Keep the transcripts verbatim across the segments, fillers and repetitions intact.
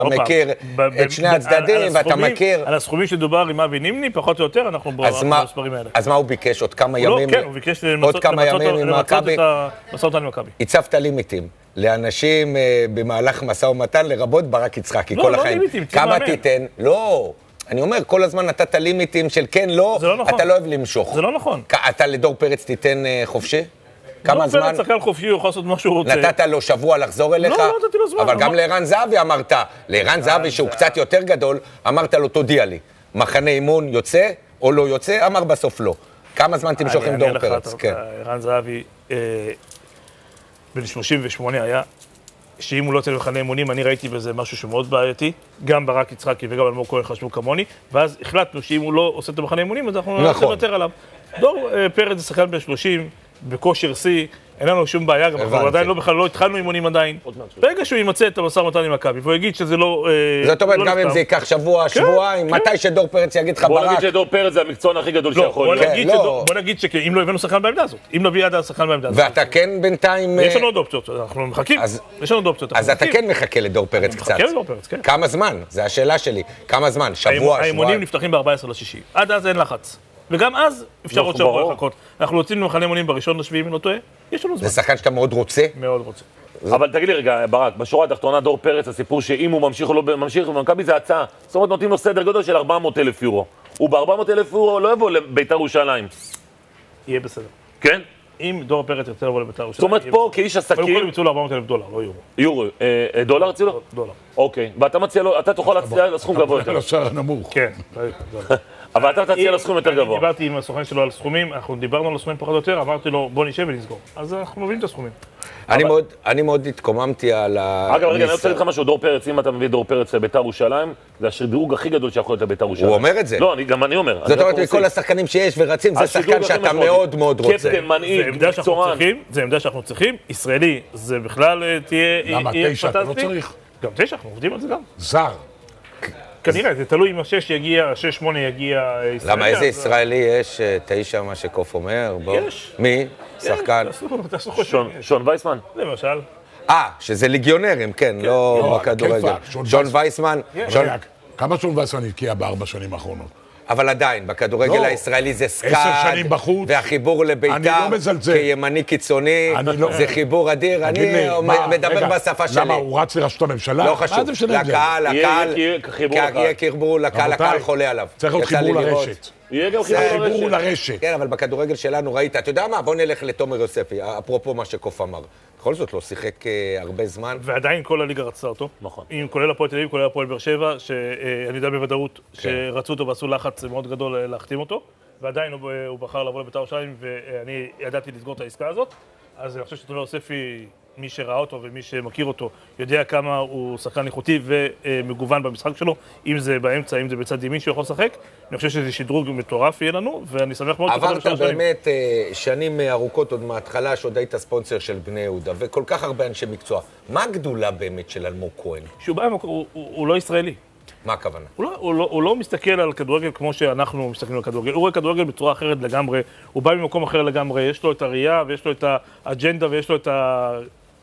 מכיר את שני הצדדים, ואתה מכיר... על הסכומים שדובר עם אבי נימני, פחות או יותר, אנחנו במספרים האלה. אז מה הוא ביקש? עוד כמה ימים? כן, הוא ביקש עוד כמה ימים עם מכבי? למצות עם מכבי. הצבת לימיטים לאנשים במהלך משא ומתן, לרבות ברק יצחקי, כל החיים. לא, לא לימיטים, כמה תיתן? לא. אני אומר, כל הזמן נתת לימיטים של כן, לא, אתה לא אוהב למשוך. זה לא נכון. אתה לדור פרץ תיתן חופשי? כמה זמן? דור פרץ שחקן חופשי, הוא יכול לעשות מה שהוא רוצה. נתת לו שבוע לחזור אליך? לא, לא נתתי לו זמן. אבל גם לערן זהבי אמרת, לערן זהבי שהוא קצת יותר גדול, אמרת לו, תודיע לי, מחנה אימון יוצא או לא יוצא? אמר בסוף לא. כמה זמן תמשוך עם דור פרץ? ערן זהבי, בן שלושים ושמונה היה, שאם הוא לא יוצא למחנה אימונים, אני ראיתי בזה משהו שמאוד בעייתי, גם ברק יצחקי וגם אלמוג כהן חשבו כמוני, ואז החלטנו שאם הוא לא עושה את המחנה אימונים, אז אנחנו נוותר עליו. דור פרץ זה שחקן בן שלושים, בכושר שיא, אין לנו שום בעיה, גם אנחנו עדיין לא בכלל, לא התחלנו אימונים עדיין. ברגע שהוא ימצא את המשא ומתן עם מכבי, והוא יגיד שזה לא... זאת אומרת, גם אם זה ייקח שבוע, שבועיים, מתי שדור פרץ יגיד לך ברק... בוא נגיד שדור פרץ זה המקצוען הכי גדול שיכול. בוא נגיד שאם לא הבאנו שחקן בעמדה הזאת, אם נביא עד השחקן בעמדה הזאת. ואתה כן בינתיים... יש לנו עוד אופציות, אנחנו מחכים. יש לנו עוד אופציות. אז אתה כן מחכה לדור פרץ קצת. מחכה לדור פרץ, כן. כמה זמן? זו השאלה שלי. כמה זמן? שבוע, שבועיים? האימונים נפתחים ב-ארבעה עשר לשישי. עד אז אין לחץ. וגם אז אפשר עוד שבוע לחכות. אנחנו יוצאים למחנה אימונים בראשון לשביעי, אם לא טועה. יש לנו זמן. זה שחקן שאתה מאוד רוצה? מאוד רוצה. אבל תגיד לי רגע, ברק, בשורה התחתונה דור פרץ, הסיפור שאם הוא ממשיך או לא ממשיך, במכבי זה הצעה. זאת אומרת, נותנים לו סדר גודל של ארבע מאות אלף יורו. הוא ב-ארבע מאות אלף יורו לא יבוא לבית"ר ירושלים. יהיה בסדר. כן? אם דור פרץ ירצה לבוא לבית"ר ירושלים. זאת אומרת, פה כאיש עסקים... קודם כל ימצאו לו ארבע מאות אלף דולר, לא יורו. יורו. דולר יצאו לו? דולר. אוקיי. ואתה מציע לו, אתה תוכל להציע לסכום גבוה יותר. לשער הנמוך. כן. אבל אתה תציע לסכום יותר גבוה. אני דיברתי עם הסוכן שלו על סכומים, אנחנו דיברנו על הסכומים פחות או יותר, אמרתי לו, בוא נשב ונסגור. אז אנחנו מביאים את הסכומים. אני מאוד התקוממתי על ה... אגב, רגע, אני רוצה להגיד לך משהו, דור פרץ, אם אתה מביא דור פרץ לבית"ר ירושלים, זה השדרוג הכי גדול שיכול להיות לבית"ר ירושלים. הוא אומר את זה. לא, גם אני אומר. זאת אומרת, מכל השחקנים שיש ורצים, זה שחקן שאתה מאוד מאוד רוצה. קפטן, מנהיג, מקצוען. זה עמדה שאנחנו צריכים. ישראלי, זה בכלל תהיה... למה, תשע, אתה לא צריך? גם תשע, אנחנו עובדים על זה גם. זר. כנראה, זה תלוי אם השש יגיע, השש שמונה יגיע ישראלי. למה, איזה ישראלי יש תשע, מה שקוף אומר? יש. מי? שחקן? שון וייסמן. למשל. אה, שזה ליגיונרים, כן, לא בכדורגל. שון וייסמן. כמה שון וייסמן הבקיע בארבע שנים האחרונות? אבל עדיין, בכדורגל הישראלי זה סקאד, עשר שנים בחוץ, והחיבור לבית"ר, כימני קיצוני, זה חיבור אדיר, אני מדבר בשפה שלי. למה, הוא רץ לראשות הממשלה? לא חשוב, לקהל, לקהל, יהיה חיבור לקהל, הקהל חולה עליו. צריך להיות חיבור לרשת. יהיה גם חיבור לרשת. כן, אבל בכדורגל שלנו ראית, אתה יודע מה? בוא נלך לתומר יוספי, אפרופו מה שקוף אמר. בכל זאת לא שיחק הרבה זמן. ועדיין כל הליגה רצתה אותו. נכון. אם כולל הפועל תל אביב, כולל הפועל באר שבע, שאני יודע בוודאות שרצו אותו ועשו לחץ מאוד גדול להחתים אותו, ועדיין הוא בחר לבוא לבית"ר ירושלים, ואני ידעתי לסגור את העסקה הזאת. אז אני חושב שתומר יוספי, מי שראה אותו ומי שמכיר אותו, יודע כמה הוא שחקן איכותי ומגוון במשחק שלו, אם זה באמצע, אם זה בצד ימין שהוא יכול לשחק. אני חושב שזה שדרוג מטורף יהיה לנו, ואני שמח מאוד. עברת באמת שנים ארוכות עוד מההתחלה, שעוד היית ספונסר של בני יהודה, וכל כך הרבה אנשי מקצוע. מה הגדולה באמת של אלמוג כהן? שהוא בא, הוא לא ישראלי. מה הכוונה? הוא לא, הוא, לא, הוא לא מסתכל על כדורגל כמו שאנחנו מסתכלים על כדורגל, הוא רואה כדורגל בצורה אחרת לגמרי, הוא בא ממקום אחר לגמרי, יש לו את הראייה ויש לו את האג'נדה ויש לו את ה...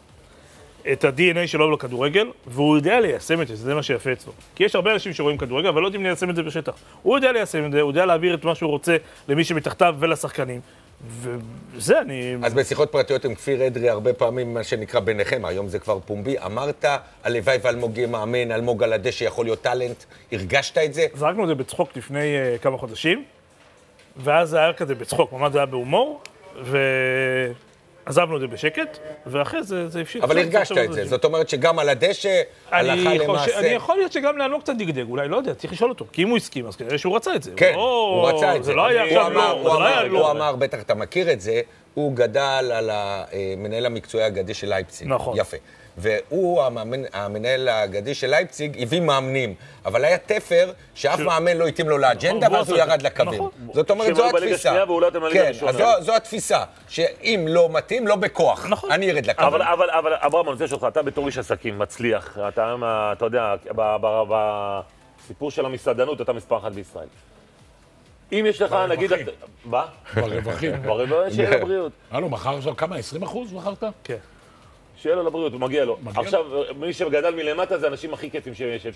את ה-די אן איי שלו לכדורגל, והוא יודע ליישם את זה, זה מה שיפה אצלו. כי יש הרבה אנשים שרואים כדורגל, אבל לא יודעים ליישם את זה בשטח. הוא יודע ליישם את זה, הוא יודע להעביר את מה שהוא רוצה למי שמתחתיו ולשחקנים. וזה אני... אז בשיחות פרטיות עם כפיר אדרי, הרבה פעמים מה שנקרא ביניכם, היום זה כבר פומבי, אמרת, הלוואי ואלמוג יהיה מאמן, אלמוג על הדשא יכול להיות טלנט, הרגשת את זה? זרקנו את זה בצחוק לפני uh, כמה חודשים, ואז זה היה כזה בצחוק, ממש זה היה בהומור, ו... עזבנו את זה בשקט, ואחרי זה, זה הפשיט. אבל הרגשת את זה, זאת אומרת שגם על הדשא, הלכה למעשה... אני יכול להיות שגם לאלמוג קצת דגדג, אולי לא יודע, צריך לשאול אותו, כי אם הוא הסכים, אז כנראה שהוא רצה את זה. כן, הוא רצה את זה. זה לא היה עכשיו לא. הוא אמר, בטח אתה מכיר את זה, הוא גדל על המנהל המקצועי האגדי של לייפציג. נכון. יפה. והוא, המנהל האגדי של לייפציג, הביא מאמנים. אבל היה תפר שאף מאמן לא התאים לו לאג'נדה, ואז הוא ירד לקווים. זאת אומרת, זו התפיסה. כן, אז זו התפיסה, שאם לא מתאים, לא בכוח. אני ירד לקווים. אבל אברהם, אני רוצה שלך, אתה בתור איש עסקים מצליח, אתה יודע, בסיפור של המסעדנות, אתה מספר אחת בישראל. אם יש לך, נגיד... מה? ברווחים. ברווחים, שיהיה לבריאות. הלו, מחר עכשיו כמה? עשרים אחוז מחרת? כן. שיהיה לו לבריאות, הוא מגיע לו. עכשיו, מי שגדל מלמטה זה האנשים הכי כיפים שאפשר